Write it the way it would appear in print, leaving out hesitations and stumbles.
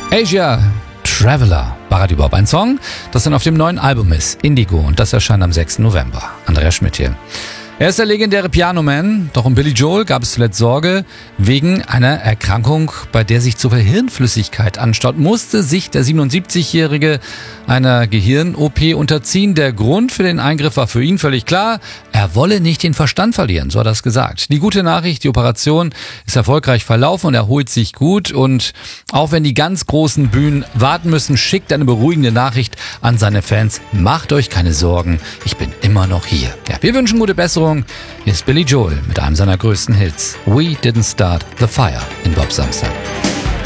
Asia Traveler war halt überhaupt ein Song, das dann auf dem neuen Album ist, Indigo, und das erscheint am 6. November. Andreas Schmidt hier. Er ist der legendäre Pianoman, doch um Billy Joel gab es zuletzt Sorge. Wegen einer Erkrankung, bei der sich zu viel Hirnflüssigkeit anstaut, musste sich der 77-Jährige einer Gehirn-OP unterziehen. Der Grund für den Eingriff war für ihn völlig klar. Er wolle nicht den Verstand verlieren, so hat er es gesagt. Die gute Nachricht, die Operation ist erfolgreich verlaufen und erholt sich gut. Und auch wenn die ganz großen Bühnen warten müssen, schickt eine beruhigende Nachricht an seine Fans. Macht euch keine Sorgen, ich bin immer noch hier. Ja, wir wünschen gute Besserung. Hier ist Billy Joel mit einem seiner größten Hits. We Didn't Start the Fire in Bob Samstag.